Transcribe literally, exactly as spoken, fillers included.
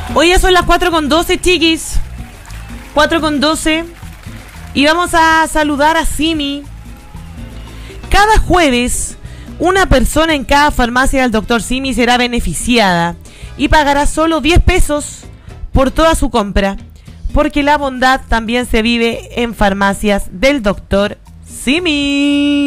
Hoy ya son las cuatro con doce, chiquis. cuatro con doce. Y vamos a saludar a Simi. Cada jueves, una persona en cada farmacia del doctor Simi será beneficiada y pagará solo diez pesos por toda su compra, porque la bondad también se vive en farmacias del doctor Simi.